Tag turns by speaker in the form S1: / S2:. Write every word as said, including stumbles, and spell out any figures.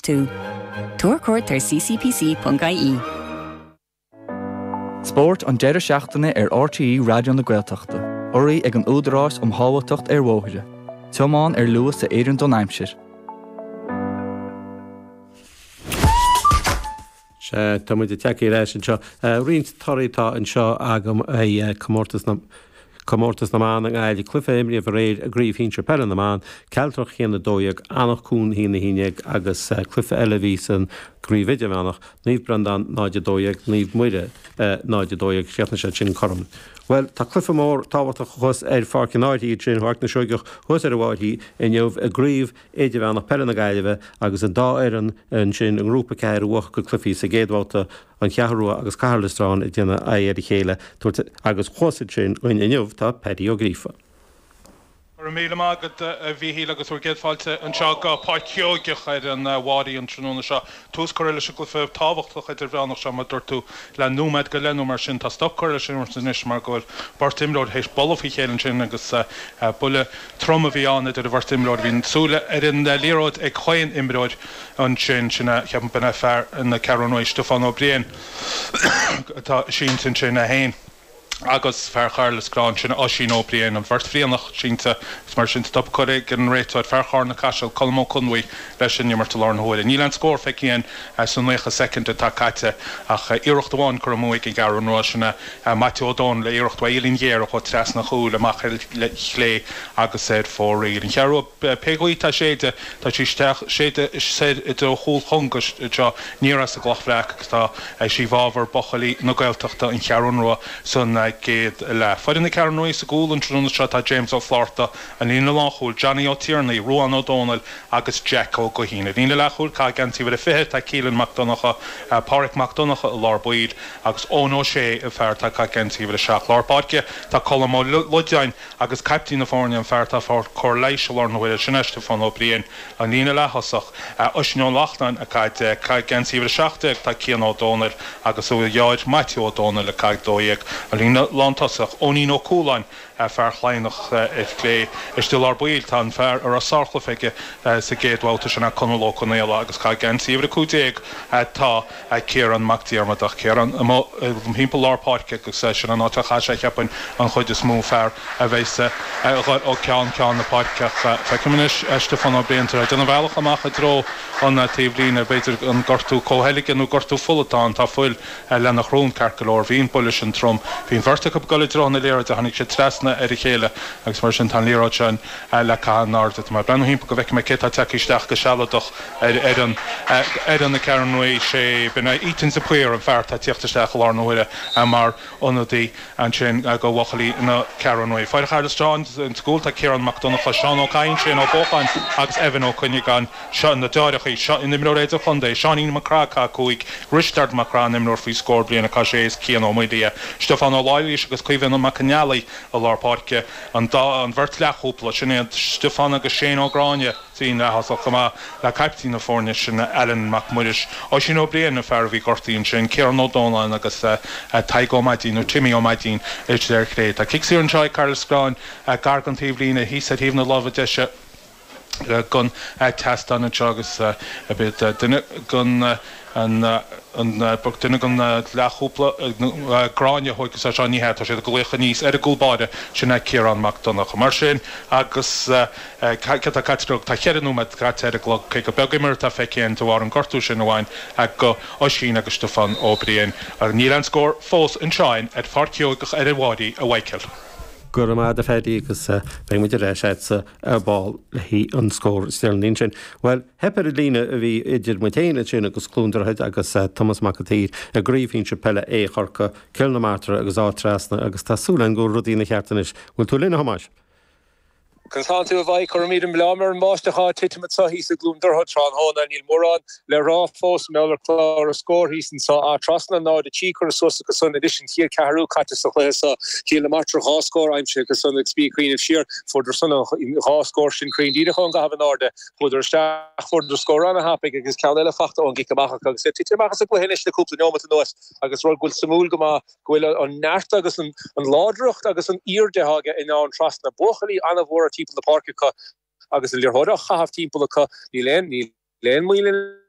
S1: tú. Tuaircuairt ar c c p c dot i e.
S2: Sport an deireadh seachtaine ar R T E Radio na Gaeltachta. Oraí ag an údarás um hábhailteacht ar mhóthaide. Teamáin ar luas sa Éireann Don Aimsir.
S3: Tá muid teí éis an seo. Rint toirítá an seo agam é commórtas na Comórtas na man an eile clufa imrí a réir a gríomh hín pell na man, ceiltrach chéanna dóiag annach cún hína híineag agus clufa eile ví an gríomhide bhenach, níomh brandan náide dóiag, níomh muide náide dóiag cheapna sé sin chom. Well, tá clufa mór tábhata chus ar farcin áirtí sin bhaach na seoigech chus ar bhhairtí in neomh a gríomh éidir bhenach pell na gaiileh agus an dá éan an sin an grúpa ceir uach go clufií sa géadhálta an cheathrú agus Carlastrán i dtíanana a ar chéile agus chusaid sin in neomh tá pedí ó grífa.
S4: Ar míle mágad a bhí agus bhar géadfáilte an seo go páiciúgeach ar an bhádaí an tróna seo. Tús choir leis go feh tábhachtach idir bheannach seo mar dúirtú le númaid go lenú mar sin tá stop choir leis mar sin is mar goil bar timród hééis bolhí chéann sin agus bula trom a bhí an idir bhar timród hín súla ar an líróid ag choin imróid an sin sinna cheapan bena fear na Caranóid Stefan O'Brien tá sin sin sin a hain. Agus fear Charles Grant sin Oisín O'Brien an bhirt fríanach sínta mar sin stop choig an réitoid fear na caiisiil Colmó Conwy leis sin nimar talár na hóide. Níl an scór feicíon san nucha second tá caite ach iirecht bháin chu múig i gar an rá sinna Matthew O'Donnell le iirecht bhailín géar chu tres na chúil amach le chlé agus éad fórí. An chearú pegaí tá séide tá sí séide sé i do chúil chungus teo níras a ghlachhreaach agus tá sí bhábhar bochalí na Gaeltachta an chearún rá san géad le. Fáidir na Caranóid sa gúil an trúna seo tá James O'Florta an lína láchúil Johnny O'Tierney, Rowan O'Donnell agus Jack O'Gohina. Lína lechúil cá gantí bhar a fihe tá Keelan McDonacha, Páric McDonacha a Lár Buid agus Ón O'Shea a fear tá cá gantí bhar a seach Lár Bádge tá Colm Ó Ludein agus Captain na Fórne an fear tá fór chor leish a Lár na bhfuil sin Stefan O'Brien an lína lechasach Oisín Lachlan a caid cá gantí bhar a seachtaigh tá Cian O'Donnell agus ó Jáid Matthew O'Donnell a caid dóiag a lína Lántasach Ónín O'Cúlain fear chláinach lé is still ar buil tá fear ar a sarchla feige sa géadhálta sinna conló chunéile agus cá gantí bhar a cúdéag tá Ciaran McDiarmadach Ciaran hímpel lápáice agus sin an áta chaise cheapan an chuid is mú fear a bhéise ó ceán ceán na páiceach feiceimiis Stefan O'Brien a duna bhealach amach a dro an taobhlín a beidir an gortú cóhéiligin nó gortú fullatáin tá fuil le nach rún carcalór hín bulis an trom hín bharrta go goile drona léir a hanig sé tresna ar chéile agus mar sin tan líráid sin le cánáirta mar brenn hímpa go bheice me cé tá teicisteach go sealadach ar an ar an na Caranóid sé bena ítin sa puir an fear tá tíochttasteach lár nóhuiile mar onadaí an sin go bhachalí na Caranóid. Fáidir Charlestown an scúil tá Ciaran McDonacha Seán O'Cain sin ó Bóchain agus Evan O'Cunnig an sean na deirichaí in nimró réidir chundé Seanín Macracha chuig Richard Macran nimró faoi scór bliana cá sééis Cian Ó Muidí Stefan O'Leilís agus Cuivan McAnally a Lár Páirce an an bhirt leúpla sin Stefan agus Shane O'Grania tí le hasach chumá le Captain na Fórne sin Ellen McMullis Oisín O'Brien na fear bhí gortaín sin Ciaran O'Donnell agus Tadhg Ó Maidín nó Timmy Ó Maidín éidir ar chré. Tá cicsí an seo Carlascráin gargan taobhlína hí sa taobhna lábha deise gun test an agus a bit duine gun an an duine gun leúpla gráine chugus a seáníthe a sé golécha níos ar a gúlbáide sinna Ciaran McDonacha mar sin agus caiitrug tá cheanú me gaiiteglo ché go begaimir tá feicéan do bhhar an gortú sin bhhain ag go Oisín agus Stefan O'Brien ar níl an scór fós an seáin ag farciúgach ar a bhádaí a bhaiciil.
S3: Gur má de fédí agus be mu réise a ball le hí an scór stelín sin. Well, hepar a lína a bhí idir mutéine sin agus clúndarthaid agus Thomas McAteer a gríomhín se pelle é chorcha cilna mátra agus átrasna agus tásúlan go rudína cheartanis. Bhfuil tú lína hamáis?
S5: Constantú a bhaid chur míad an blámar an máisteá tiitiime sa hí a glúndartha trán hána níl mórrán le rá fós meler chlár a scór hísan sa á trasna ná de tí chu a sosa go sun edition hir ceharú caite sa chléir sa híle matra háscór aimse go sun expícrín of sheer for der sunna háscór sin crín díide chun go hav an áde fuidir steach for der scór an a hapig agus ceile fachta an gicamach agus tiitiach a gohéine le cúpla nómat an nuas agus roi gúil samúl go má gohfuil an neart agus an ládrucht agus an írdehage in an trasna bochalí anna bhór people the park agus le hodach chaaf timp ka ni len ni len muile